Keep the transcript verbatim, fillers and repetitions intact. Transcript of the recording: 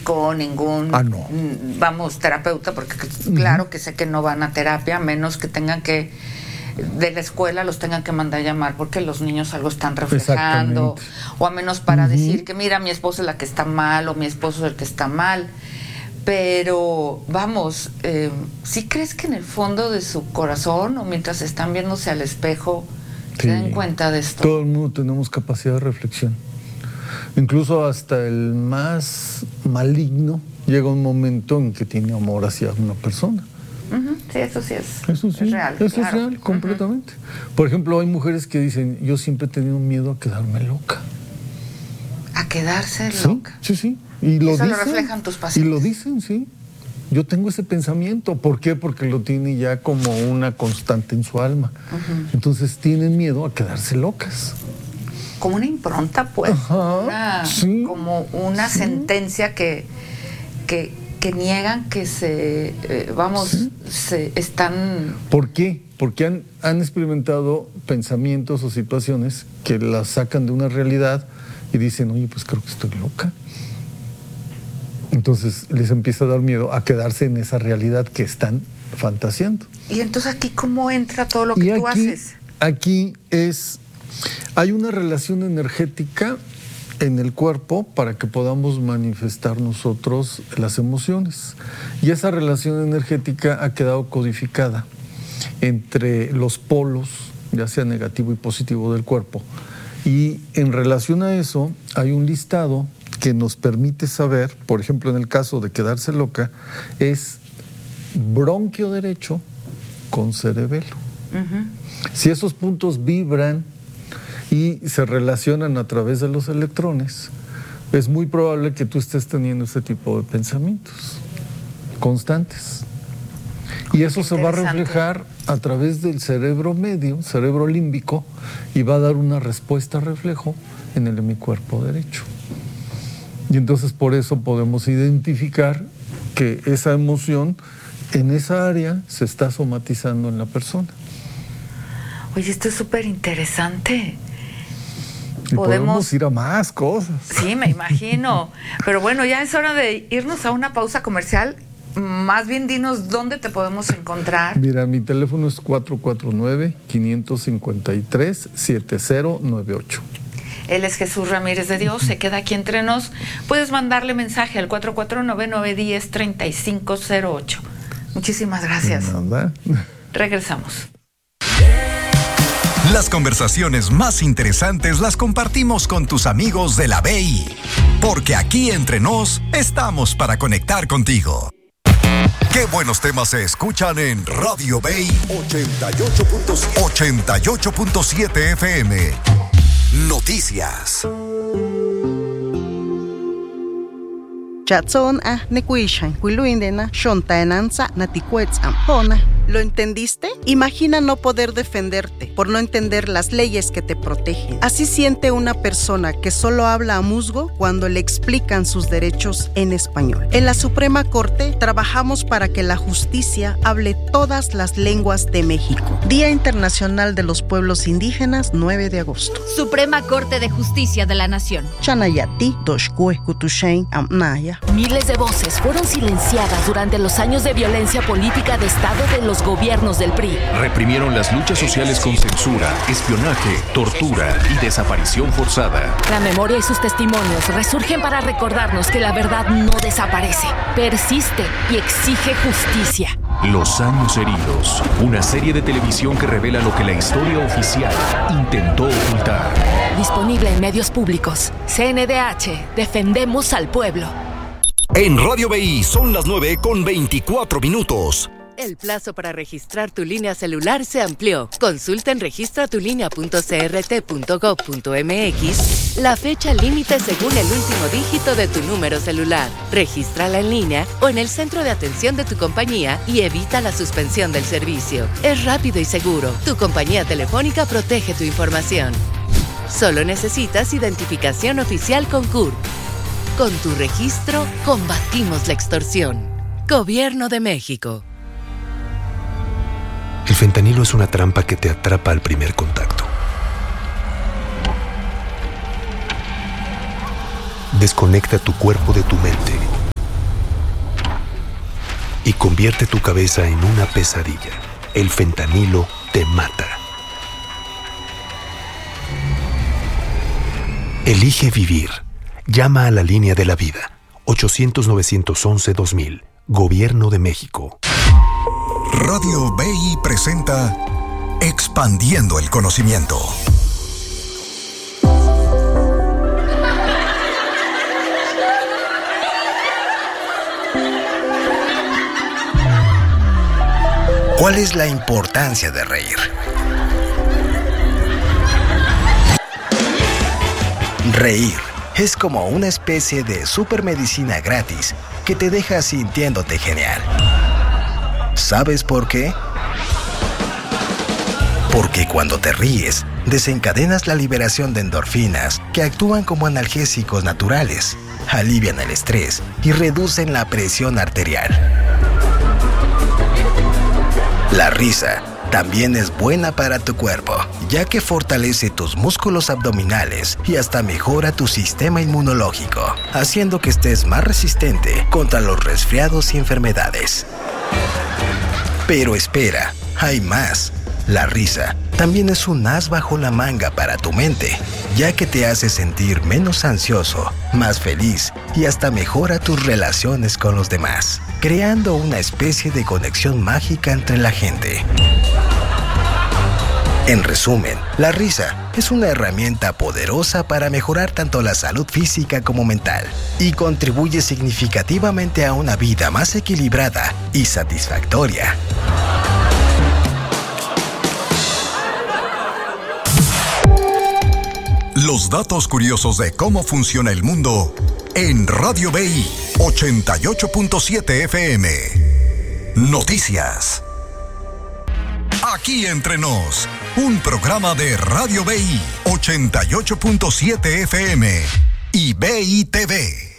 médico, ningún, ah, no. vamos, terapeuta, porque claro uh-huh. que sé que no van a terapia, a menos que tengan que, de la escuela los tengan que mandar a llamar porque los niños algo están reflejando, o a menos para uh-huh. decir que mira, mi esposa es la que está mal, o mi esposo es el que está mal. Pero, vamos, eh, ¿sí crees que en el fondo de su corazón, o mientras están viéndose al espejo, sí, se dan cuenta de esto? Todo el mundo tenemos capacidad de reflexión. Incluso hasta el más maligno llega un momento en que tiene amor hacia una persona. Uh-huh. Sí, eso sí es, eso sí, es real. Eso claro. es real, completamente. Uh-huh. Por ejemplo, hay mujeres que dicen, yo siempre he tenido miedo a quedarme loca. ¿A quedarse sí, loca? Sí, sí. Y lo Eso dicen, lo reflejan tus pacientes. Y lo dicen, sí. Yo tengo ese pensamiento. ¿Por qué? Porque lo tiene ya como una constante en su alma. Uh-huh. Entonces tienen miedo a quedarse locas. Como una impronta, pues. Ajá, una, sí, como una sí. sentencia que, que, que niegan que se, eh, vamos, sí. se están... ¿Por qué? Porque han, han experimentado pensamientos o situaciones que las sacan de una realidad y dicen, oye, pues creo que estoy loca. Entonces les empieza a dar miedo a quedarse en esa realidad que están fantaseando. Y entonces aquí, ¿cómo entra todo lo que y tú aquí, haces? Aquí es, hay una relación energética en el cuerpo para que podamos manifestar nosotros las emociones. Y esa relación energética ha quedado codificada entre los polos, ya sea negativo y positivo del cuerpo. Y en relación a eso hay un listado que nos permite saber, por ejemplo, en el caso de quedarse loca, es bronquio derecho con cerebelo. Uh-huh. Si esos puntos vibran y se relacionan a través de los electrones, es muy probable que tú estés teniendo ese tipo de pensamientos constantes. Y eso se va a reflejar a través del cerebro medio, cerebro límbico, y va a dar una respuesta reflejo en el hemicuerpo derecho. Y entonces por eso podemos identificar que esa emoción en esa área se está somatizando en la persona. Oye, esto es súper interesante. Y podemos... podemos ir a más cosas. Sí, me imagino. Pero bueno, ya es hora de irnos a una pausa comercial. Más bien dinos dónde te podemos encontrar. Mira, mi teléfono es cuatro cuatro nueve, cinco cinco tres, siete cero nueve ocho. Él es Jesús Ramírez de Dios, se queda aquí entre nos. Puedes mandarle mensaje al cuatro cuatro nueve, nueve uno cero, tres cinco cero ocho. Muchísimas gracias. Nada. Regresamos. Las conversaciones más interesantes las compartimos con tus amigos de la B I, porque aquí entre nos estamos para conectar contigo. Qué buenos temas se escuchan en Radio B I ochenta y ocho punto siete F M. Noticias. Chatson a nekuishan kuiluindena shontaenanza natikuetzam hona. ¿Lo entendiste? Imagina no poder defenderte por no entender las leyes que te protegen. Así siente una persona que solo habla a musgo cuando le explican sus derechos en español. En la Suprema Corte trabajamos para que la justicia hable todas las lenguas de México. Día Internacional de los Pueblos Indígenas, nueve de agosto. Suprema Corte de Justicia de la Nación. Chanayati, Doshkue, Kutushain, Amnaya. Miles de voces fueron silenciadas durante los años de violencia política de Estado de los gobiernos del P R I. Reprimieron las luchas sociales con censura, espionaje, tortura y desaparición forzada. La memoria y sus testimonios resurgen para recordarnos que la verdad no desaparece, persiste y exige justicia. Los años heridos, una serie de televisión que revela lo que la historia oficial intentó ocultar. Disponible en medios públicos. C N D H, defendemos al pueblo. En Radio B I son las nueve con veinticuatro minutos. El plazo para registrar tu línea celular se amplió. Consulta en registratulinea punto c r t punto gob punto m x la fecha límite según el último dígito de tu número celular. Regístrala en línea o en el centro de atención de tu compañía y evita la suspensión del servicio. Es rápido y seguro. Tu compañía telefónica protege tu información. Solo necesitas identificación oficial con C U R P. Con tu registro, combatimos la extorsión. Gobierno de México. El fentanilo es una trampa que te atrapa al primer contacto. Desconecta tu cuerpo de tu mente y convierte tu cabeza en una pesadilla. El fentanilo te mata. Elige vivir. Llama a la línea de la vida. ochocientos, novecientos once, dos mil. Gobierno de México. Radio B I presenta Expandiendo el Conocimiento. ¿Cuál es la importancia de reír? Reír es como una especie de supermedicina gratis que te deja sintiéndote genial. ¿Sabes por qué? Porque cuando te ríes, desencadenas la liberación de endorfinas que actúan como analgésicos naturales, alivian el estrés y reducen la presión arterial. La risa también es buena para tu cuerpo, ya que fortalece tus músculos abdominales y hasta mejora tu sistema inmunológico, haciendo que estés más resistente contra los resfriados y enfermedades. Pero espera, hay más. La risa también es un as bajo la manga para tu mente, ya que te hace sentir menos ansioso, más feliz y hasta mejora tus relaciones con los demás, creando una especie de conexión mágica entre la gente. En resumen, la risa es una herramienta poderosa para mejorar tanto la salud física como mental y contribuye significativamente a una vida más equilibrada y satisfactoria. Los datos curiosos de cómo funciona el mundo en Radio B I ochenta y ocho punto siete F M. Noticias. Aquí entre nos, un programa de Radio B I ochenta y ocho punto siete F M y B I T V.